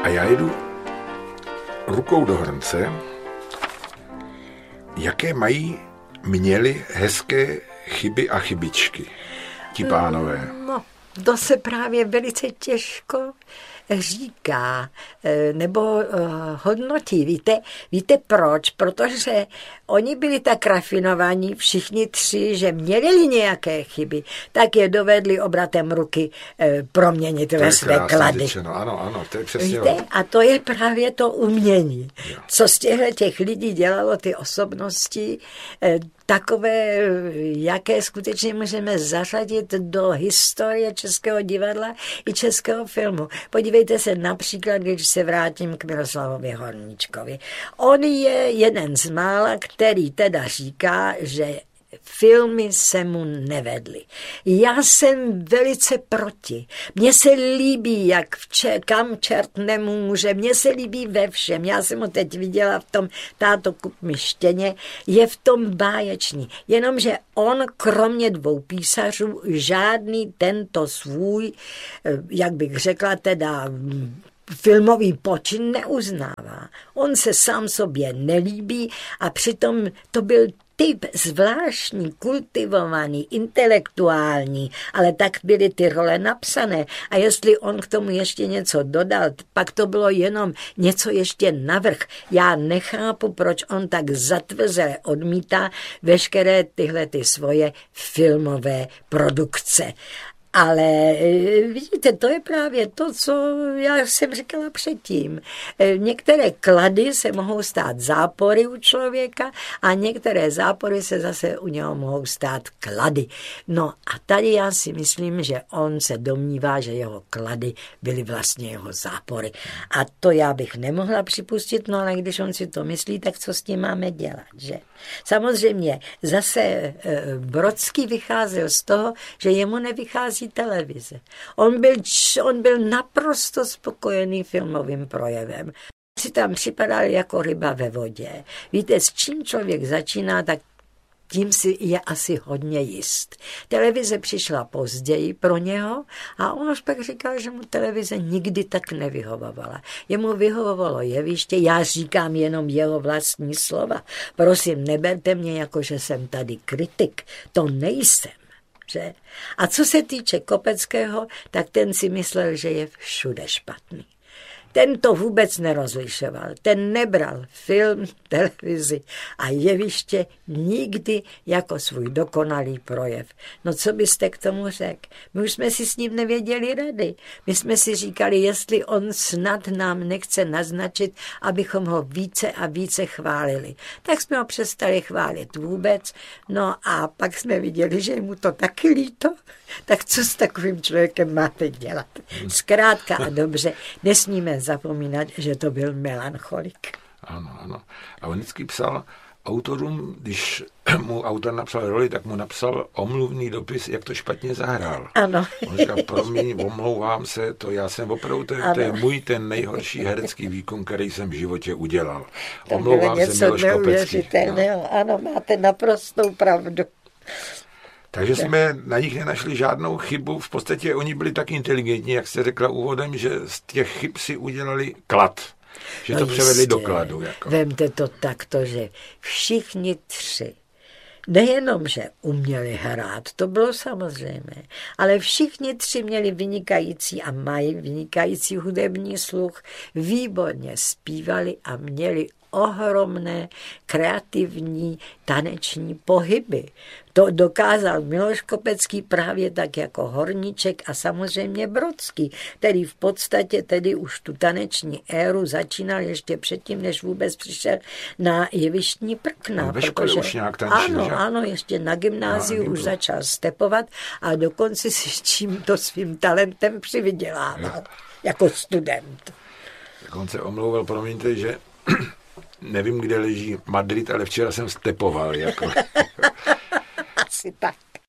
A já jdu rukou do hrnce, jaké měli hezké chyby a chybičky, ti pánové. No, to se právě velice těžko říká, nebo hodnotí. Víte proč? Protože oni byli tak rafinovaní, všichni tři, že měli nějaké chyby, tak je dovedli obratem ruky proměnit ve své klady. Řečeno. Ano, to je přesně. Víte? A to je právě to umění. Jo. Co z těch lidí dělalo ty osobnosti, takové, jaké skutečně můžeme zařadit do historie českého divadla i českého filmu. Podívejte se například, když se vrátím k Miroslavovi Horníčkovi. On je jeden z mála, který teda říká, že filmy se mu nevedly. Já jsem velice proti. Mně se líbí, kam čert nemůže. Mně se líbí ve všem. Já jsem ho teď viděla v tom Táto kup mi štěně. Je v tom báječný. Jenomže on, kromě dvou písařů, žádný tento svůj, jak bych řekla, teda filmový počin neuznává. On se sám sobě nelíbí a přitom to byl typ zvláštní, kultivovaný, intelektuální, ale tak byly ty role napsané. A jestli on k tomu ještě něco dodal, pak to bylo jenom něco ještě navrch. Já nechápu, proč on tak zatvrzele odmítá veškeré tyhle ty svoje filmové produkce. Ale vidíte, to je právě to, co já jsem říkala předtím. Některé klady se mohou stát zápory u člověka a některé zápory se zase u něho mohou stát klady. No a tady já si myslím, že on se domnívá, že jeho klady byly vlastně jeho zápory. A to já bych nemohla připustit, no ale když on si to myslí, tak co s tím máme dělat, že? Samozřejmě zase Brodský vycházel z toho, že jemu nevychází televize. On byl naprosto spokojený filmovým projevem. Si tam připadal jako ryba ve vodě. Víte, s čím člověk začíná, tak tím si je asi hodně jist. Televize přišla později pro něho a on už pak říkal, že mu televize nikdy tak nevyhovovala. Jemu vyhovovalo jeviště, já říkám jenom jeho vlastní slova. Prosím, neberte mě jako, že jsem tady kritik. To nejsem. Že? A co se týče Kopeckého, tak ten si myslel, že je všude špatný. Ten to vůbec nerozlišoval. Ten nebral film, televizi a jeviště nikdy jako svůj dokonalý projev. No co byste k tomu řekl? My už jsme si s ním nevěděli rady. My jsme si říkali, jestli on snad nám nechce naznačit, abychom ho více a více chválili. Tak jsme ho přestali chválit vůbec. No a pak jsme viděli, že je mu to taky líto. Tak co s takovým člověkem máte dělat? Zkrátka a dobře, nesmíme zapomínat, že to byl melancholik. Ano. A on vždycky psal autorům, když mu autor napsal roli, tak mu napsal omluvný dopis, jak to špatně zahrál. Ano. On říkal, promiň, omlouvám se, to já jsem opravdu, to je můj ten nejhorší herecký výkon, který jsem v životě udělal. Omlouvám se, Miloš Kopecký. Ano, máte naprostou pravdu. Takže jsme na nich nenašli žádnou chybu. V podstatě oni byli tak inteligentní, jak jste řekla úvodem, že z těch chyb si udělali klad. Že to převedli do kladu. Jako. Vemte to takto, že všichni tři, nejenom, že uměli hrát, to bylo samozřejmé, ale všichni tři měli vynikající a mají vynikající hudební sluch, výborně zpívali a měli ohromné kreativní taneční pohyby. To dokázal Miloš Kopecký právě tak jako Horníček a samozřejmě Brodský, který v podstatě tedy už tu taneční éru začínal ještě předtím, než vůbec přišel na jevištní prkna. Ve škole už nějak tančil, ano, ještě na gymnáziu už začal stepovat a dokonce si tímto svým talentem přivydělával jako student. Tak on se omlouval, promiňte, že nevím, kde leží Madrid, ale včera jsem stepoval. Jako. Asi tak.